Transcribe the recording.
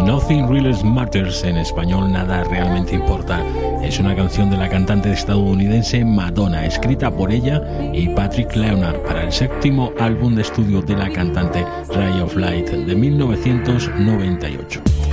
Nothing Really Matters, en español Nada Realmente Importa, es una canción de la cantante estadounidense Madonna, escrita por ella y Patrick Leonard para el 7º álbum de estudio de la cantante, Ray of Light, de 1998.